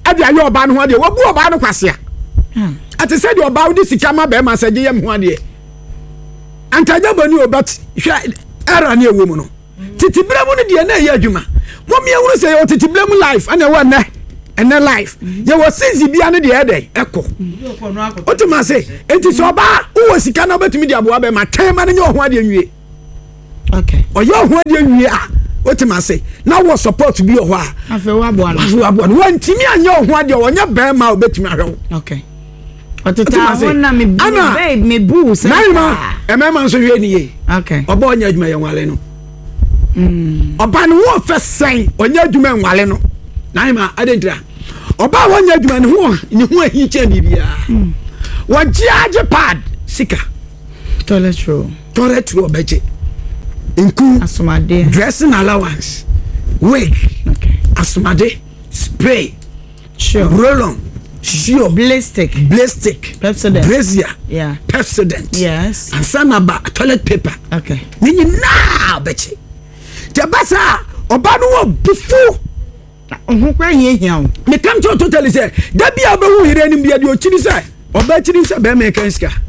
ade ayo oba no ho ade wo bu oba no kwase a ate said oba wo di sika ma be ma saje yam ho ade antaja bani obat hwa era na ewo mu no titi bremu no de na ya adwuma momie wuru se yo titi bremu life ana wa na ene life ye wo sinzi bia ne de ede eko otuma se enti so oba wo sika na betumi de aboa be ma tema ne ho ade nwie okay oyo ho ade nwie a otuma se na wo support bi ho a afa wa aboa no wantimi anya ho ade wonya be ma obetumi ahwe okay otota wona me babe me boo se na emema nso hwe ni ye okay oba onya adwuma ye nwale no oba no wo fe sen onya adwuma nwale no na ima adentira oba wonya adwuma ne ho ahiche bibia wo giage pad sika toilet roll beche inku asumade dressing allowance wig okay asumade spray sure roll-on sure Blastic Pepsodent brazier yeah Pepsodent yes and sanaba toilet paper okay nini na beche jabasa oba no wo bufu ho kwa hia me come to totally say da bia ba hu hire nim bia de ochiri say oba chiri say be me kan sika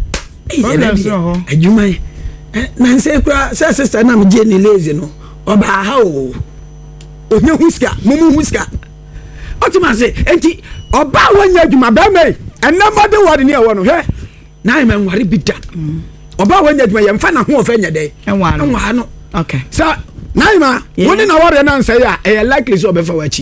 adwuma na nse kwa say sister na me je ni lazy no oba ha o onye huska mumu huska otima say enti oba wanya adwuma be me enamode word ni e wo no hwe na me nware bida oba wanya adwuma ye mfa na ho ofa nya de enwa no okay so naima woni na wore na nsa ya e likely so be fa wachi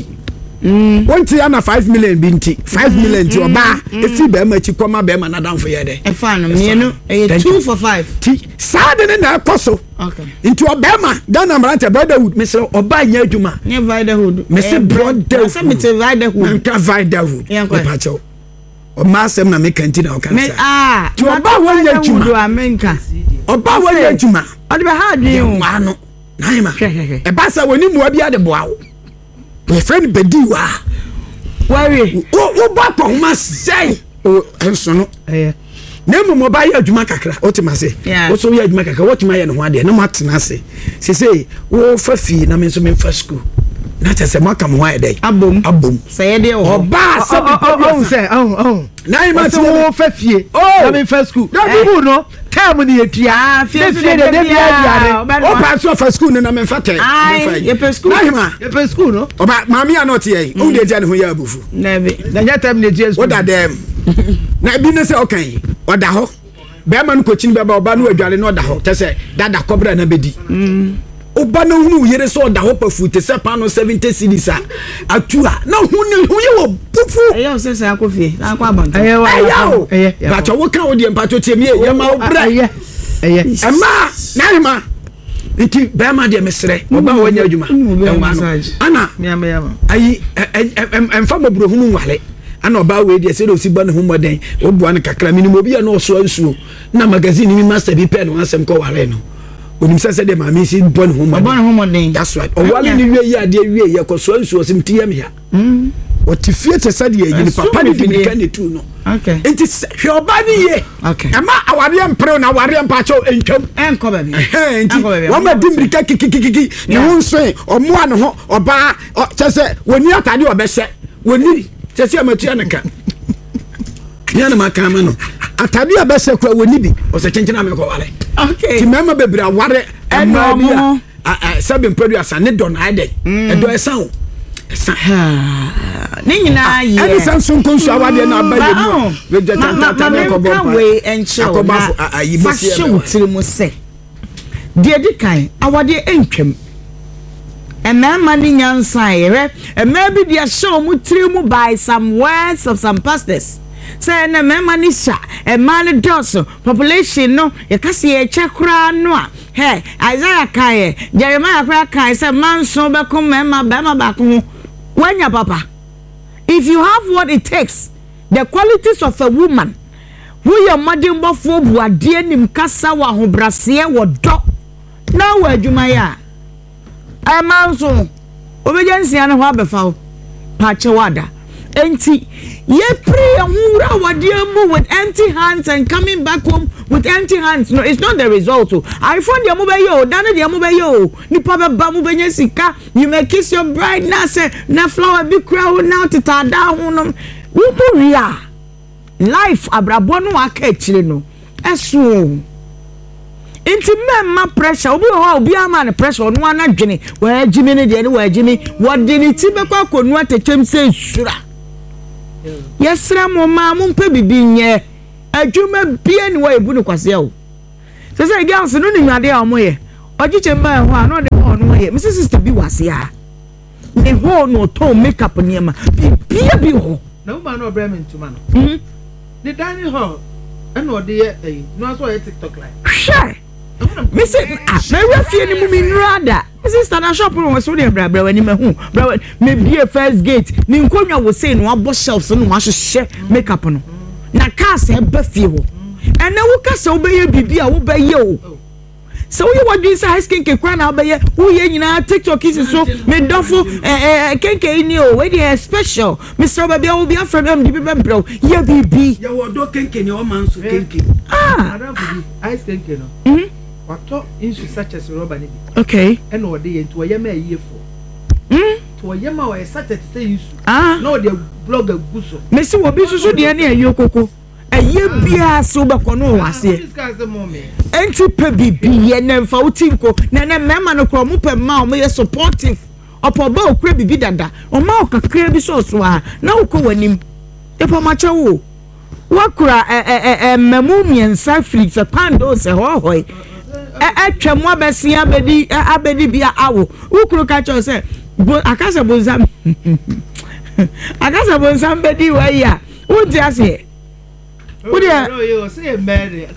wonti ya na 5 million binti 5 million ti oba efi be ma chi koma be ma na danfo ye de e fa no me no e 2 for 5 ti sade ne na koso okay into obema dan na marante brotherhood me se oba nya adwuma nya brotherhood me se brotherhood se me te brotherhood nka brotherhood e pa cho o ma sem na me kanti na o kan se ti oba wanya adwuma oba wanya adwuma o de be ha adwen o ma no naima e ba sa woni mu abi ade boa wo my friend bedi wa worry wo ba ko ma sei o enso no na mu mo ba ya adwuma kakra o ti ma se wo so ya adwuma kakra wo ti ma ya no ho ade na ma tena se se wo fa fi na me so me fa school na ta se maka mo ha ede abom se de o ba se oh se naima ti wo fa fie na me fa school na bi no time ni etua fie de bia o pa so fa school na me fa ten ye pa school naima ye pa school no o ba mami anot ye o de dia ne ho ya abufu na bi na nya time ni etua school o da dem na bi ne se okay o da ho be ma no kochi be ba oba no adwale no da ho te se dada kobra na bedi oba no hu yere so da ho pa fute se pa no 70 cedis atua na hu ye wo bufu eyo se se akofie akwa abanta eyo ba cho wo kan wo de empato tie me ye ma wo bra ema na ma nti be ma de mesre oba wanya adwuma ana ayi emfa maburo hunu nwale ana oba we de se do si ba ne hu moden obuan kakra minimo bi ya no so ansuo na magazine mi master bi pen no asem ko wale no onim sase de ma mi si bon hu moden that's right o wale ni wie ya de wie ya ko so ansuo sim tie me ya o ti fie te sade ye ni papa ni bi kan ne tu no okay enti hwe oba ni ye okay ama aware empre na aware empa cho entwam enko ba bi enti wo ma dimbrika kikikiki ne hu nso o mo an ho oba chese woni atade obehye woni chese amatua ne ka yana makama no atade obehye kwa woni bi o se chenchena me ko wale okay ti mama bebre aware ema bia sabe mpedu asane don ade edo esan ni nyina ye ani sansun konsu awade na abaye mu we je tantata ne ko bomba we encho na ayibosi e tiri mu se de dikan awade entwem emema ni nyansa yere emebi de show mu tiri mu by some words of some pastors say na emema ni sha emani doso population no ye kase ye chakra no a he Isaiah kai Jeremiah kra kai say manso be kom emema be ma ba ko wanya papa if you have what it takes the qualities of a woman who your modern bofo buade nim kasa wa hobrase wo do na wa adwuma ya amanso obejansia ne ho abefa pa che wada enti ye pray ahura wadiamu with empty hands and coming back home with empty hands. No, it's not the result. I found the amubeyo, dana the amubeyo, ni papa bamu benye sika. You may kiss your bride na say na flower be crowd now to tada hunum. Wuburia life abrabonu akechire no. Esu. Inti memma pressure obi ama ne pressure no anadwene wa Jimmy ne de ne wa Jimmy wode ne ti bekwa konu atechem se sura yesra mo ma mo mpa bibi nye adwuma bia ne wa ebu ne kwase o se girls no ni nwade a mo ye ogiche mba ho a no de ho no ye Mrs. Sister bi wase a ne ho no to makeup ne ma bia bi ho na wo ma no brem ntuma no ne dining hall and no de no aso ye TikTok live sure Missy, my refuge in Muminrada. Mrs. Tana shop was only a brabra when you may be a first gate. Ninkonya was saying one boss shelves and wash a share makeup on. Na cast a buffy. And now we can obey your baby, I will obey you. So you want this ice king crown out by you, who you know, TikTok is so made duffel, kenke in you, where they special. Mr. Baby, I will be after them, the bro. Yeah, baby. You will do kenke in your man's kenke. I don't believe ice kenke. Wato insu such as rubber ni. Okay. And what they into a yama year for. To a yama or such as say you. No, the blogger guso. Messi will be so dear near your coco. A year be a sober cono was here. Enti pe bibi and then fautinko. Nana mamma no cromupe ma me supportive. Opo ba okre bibi dada. O ma o kakre bi so so a. Na uko wanim. Epo macha wo. Wakura memu miensa flix a pando se hohoi. Twemu abesia abedi bia awo ukuru ka cho se akasa bonzam bedi wa ya wudi ase wudi yo say mary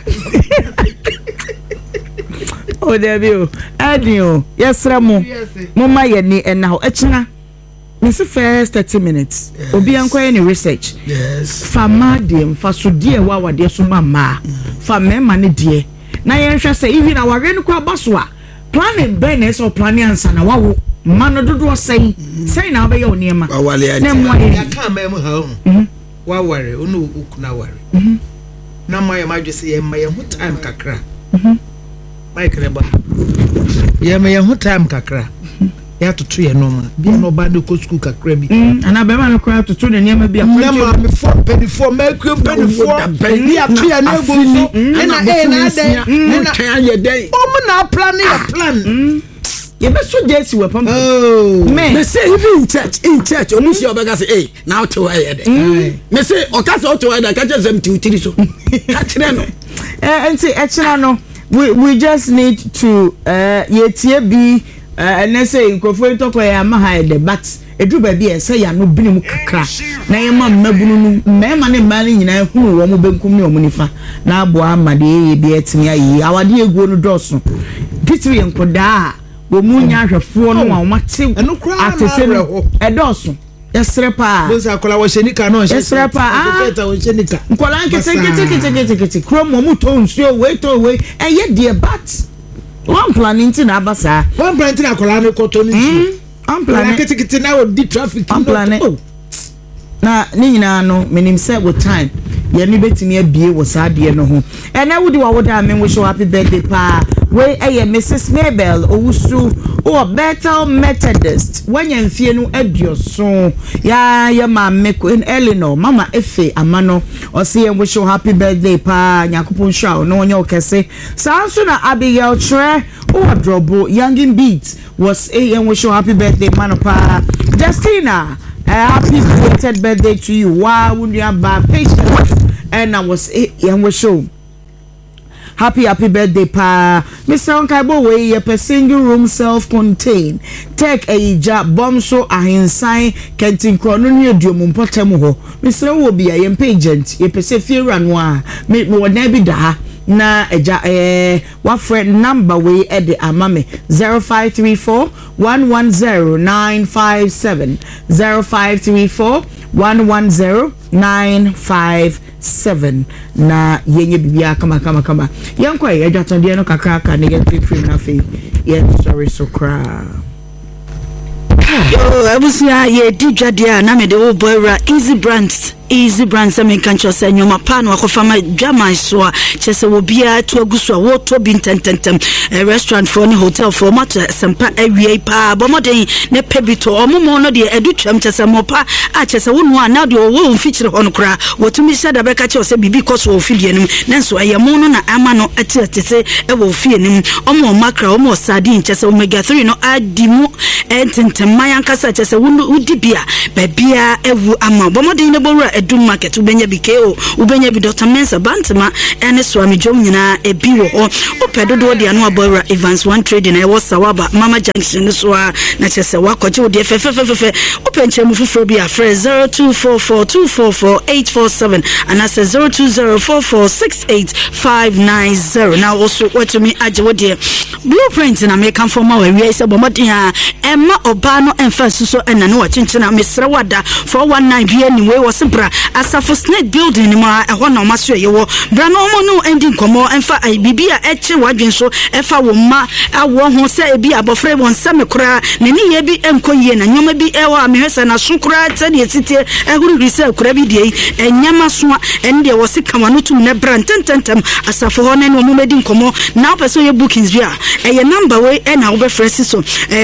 o debio adio yesra mo ma ye ni na ho echina Mr. First 30 minutes. Obi anko any research. Yes. Fama de mfaso de wa wa de so mama. Fa mema ne de. Na yen hwe say even our ren kwa baso a planning business or planning ansa na wawo mano dodo say na obe ye oniema. Na mo ya ka ma mu ha wa ware onu ukuna ware. Na ma ye ma dwe say ye ma ye hu time kakra. Mike reba. Ye ma ye hu time kakra. Ya to ye no ma bi no ba de ko school kakra bi ana be ma no kra to ne niam bi na ma me for penny for make you penny for bi atu ya na go so na na de na kan ye den o mo na plan your plan ye be so jesi we pam me say even in church o musi obega say eh now to where dey me say o ka say o to where dey ka je zam ti so ka kire no enti e kira no we just need to ye tie bi and say nkofo ntoko ya ma ha de but edu ba bi e say ya no binim kakra na ye ma mabunu no mema ne mali nyina hunu wo mo benkum ne wo nifa na abo amade ye bi etimi ayi awade eguo no doso titiri enkoda wo mu nya hwefo no wa mate atese no edoso yesre pa bosa kola wo shenika no yesre pa wo shenika kola nkete krom mo to nsuo we to we eye de but one planning to Nabasa. One planting a colano cotton. I'm planning now with the traffic. I'm planning. Na Nina no, meaning set with time. Yenny betting near beer was sad, dear no home. And I would do what I mean, wish you happy birthday, pa. Where a Mrs. Mabel, Usu, or better Methodist. When you fear no edio so. Ya, your mam make in Eleanor, Mama Effie, Amano, or see and wish you happy birthday, pa. Yakupon show, no one you can say. Sounds sooner Abigail Tre, or Drobo, Youngin Beats, was a and wish you happy birthday, Manopa. Justina. Happy belated birthday to you. Why would you have bad patience? And I was young with show. Happy birthday, pa. Mr. Onkaibo, way a single room self-contained. Take a job bomb so I inside Kentin Crononia Diomum Potemuho. Mr. will be a impatient. Ye Pacific Ranoir. Make more nebida. Na what friend number we at the amame 0534 110 957 0534 110 957 na yenye bibia kama yankwa ya jatondie no kakaka negative film na fe yen sorry so cry Yo, abusia ye di dwadia na me de wo boyra easy brands I mean can't say nyoma pa no akofama dwama so a chese wo bia to aguso a wo to bi ntententem restaurant for ni hotel for mata sempa awie pa bomoden ne pebito omomo no de adutwam chese mo pa a chese wo no na de wo mfikyire ho no kra wotumi sha da beka che o se bibi koso wo fidie nim nanso ayemo no na ama no atete e wo fie nim omo makra omo sardine chese omega 3 no adimu ententem mayankasa chese wo di bia babia ewu ama bomoden ne bowura edum market ubenya bikeo ubenya bi Dr. Mensa Bantama ene swami jom nyina ebi wo ho opedodo de anu abora Evans One Trading e wo Sawaba Mama Junction so na chese wakoje wo de fefefefefe openchemu fufuro bi afre 0244244847 and as 0204468590 now also what to me aje wo de blueprint na make am for ma we say bomodi ha emma oba no emfa suso ena no wachinchina mesra wada 419 bi anyway was bra asafo snake building ni ma eho na omaso yewo bra no mo no ending komo emfa bibia eche wadwen so efa wo ma awo ho se ebi abofre won same kura ne ni ye bi enkoyie na nyoma bi ewa mehwesa na so kura tane titie ehuru rise kura bi die enyama so ende wo se kama no tum ne bra ntententem asafo ho ne no mo medi komo na person ye bookings bia eye number we e na wo be fresi so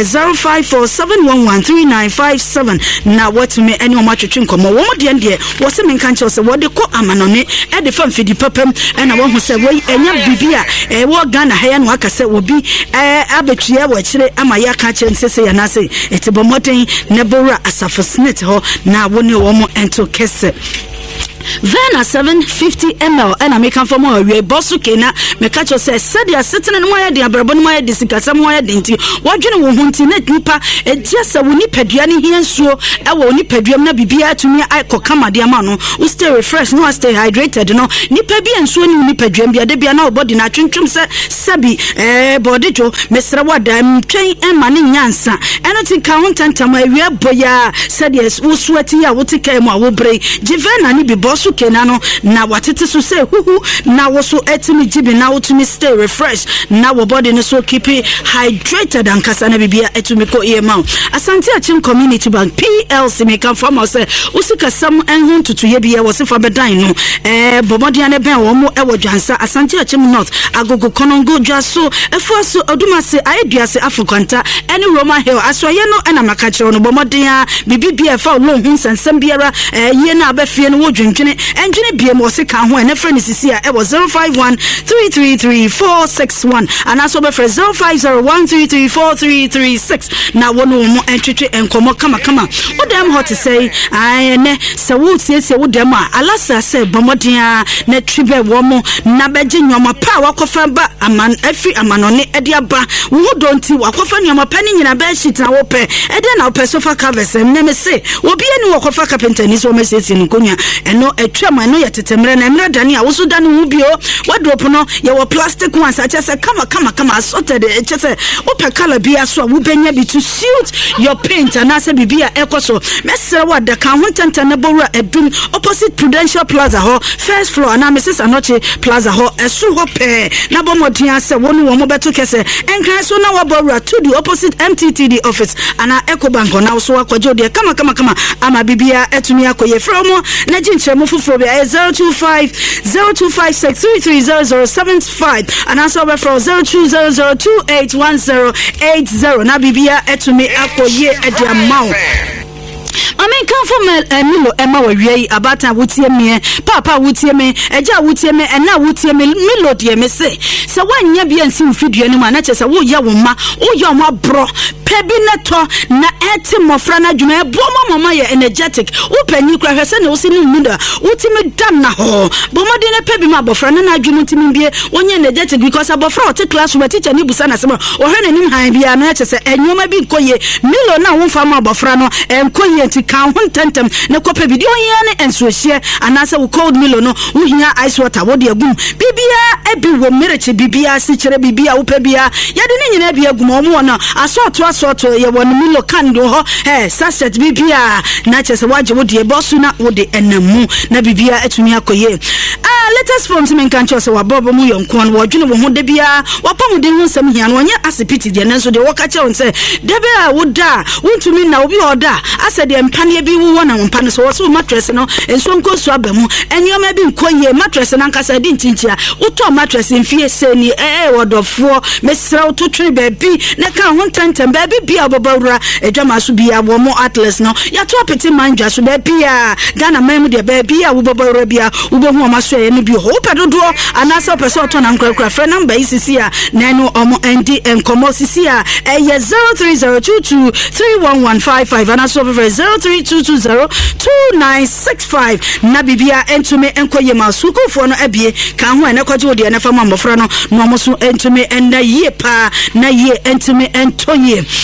0547113957 na what me any o ma twetwe komo wo mo de was a man can't say what they call Amanone at the fun for the purpose and I want to say, wait, and Bibia, a war gun, a hair and waka said will be Abetria, which Amaya catch and say, and I say, it's a bomoting Nebora as a for snit ho now one you want more and to kiss it. Then a 750 ml and I make come for more we bosu kena me catch you say said you sitting in my the abrabon my disika somewhere dinti wadwene wo hunti na nipa e just we ni paduane hie nsuo e wo ni paduam na bibia atumi akokama de ama no we stay refreshed no stay hydrated no nipa bi nsuo ni paduam bia de bia na body na twentwem se sabi body jo mesra wada mtwen ema ne nyansa anything ka huntantam awia boya said yes wo sweaty ya wo tika mu awobre jivena ni bi so kenano na watete so say huhu na wo so etimi jibi na wo to stay refreshed na wo body no so keep it hydrated and kasa na bibia etumi ko ema asante achim community bank PLC me kan farm say usika sam enhu tutu ye bia wo se fa bedan no bomodia ne ben wo mo e wo dwansa asante achim north agogo konongo dwaso efo so odumase ayeduase afukanta any Roman hill asoye no na makachiro no bomodia bibia fa lo hu sansam biara ye na abafie no wo engine BM was a can when a friend is here. It was 051-333-461 and also be for 050-133-4336. Now one more entry and come on. What damn hot to say? I ne so would say what them are. Alas, I said Bomodia ne tribe womo nabejin your power kofamba a man every a man on it ediaba. Who don't you walk off on your penny in a bed sheet and open and then I'll pay sofa covers and never say will be any walk of a carpenter in his home in Gunya and no a tram I know yet temre na mra dani awoso dani ubio wardrobe no ye wo plastic ones I just say come sorted it just say open color bia so wo benya bi to suit your paint and asa bibia ekoso mesere wada kan hontanta na bowura edum opposite Prudential Plaza ho first floor na Mrs. Anoche Plaza ho esu ho pe na bomodin ase wonu wo mo beto kese enkan so na wa bowura to the opposite MTTD office ana Ecobank na so akwaje de kama ama bibia etumi akoye from na jinchemu fufuro be 025-0256-330075 and also over from 0200281080 na bibia etumi akoye edi amount I mean, come from Milo Emma Way about a wootie me, Papa wootie me, Eja wootie me, and now wootie me, Milo dear me say. So when you be and see feed you anyone, not just a woo yawuma, oh yama bro, Pebinato, na etim of Frana Juma, Boma Mama energetic, open you cry her son, no sin muda, ultimate damn ho, Boma dina Pebima, Bofrana Jumutimia, one year energetic because a bofra take class from a teacher Nibusana summer, or her name high be an answer, and you may be Koye, Milo now one farmer Bofrano, and Koye to count tentem, no copy video and so share, and answer who called Milo no, who hear ice water, what dear boom, Bibia, Ebi will mirate Bibia, Sichere Bibia, Upebia, Yadin Ebia Gumona, I saw to us to your one Milo candle, eh, Sasset Bibia, Natchez, what you would dear Bossuna, would the enemu, Nabibia, Etumia Koye. latest forms men kan chose wa bobo mu yonko an wo dwene wo ho de bia wa pam de hu nsam hia no onye asipiti de nanso de wo ka che won se de bia wo da wontumi na obi oda ase de mpane bi wo na mpane so wo so mattress no enso nko so abamu enyoma bi nkoye mattress na nkasa di ntintia uto mattress mfie seni wodofo mesra uto twe baby na ka ho tentem baby bia obobawura edwama so bia wo mo atlas no ya to apeti manja so baby a Ghana mem de baby a wo bobawura bia wo be hu o maso ye no bi ho pedodo anasa person to na nkrakra frɛ number isisi a na no omo ndi enkomo sisi a 0302231155 anaso over 0322022965 na bibia entume enkoye masukufo no abie kan ho ene kwaje odi ene fama mbofra no no mo so entume enna yie pa na yie entume entoye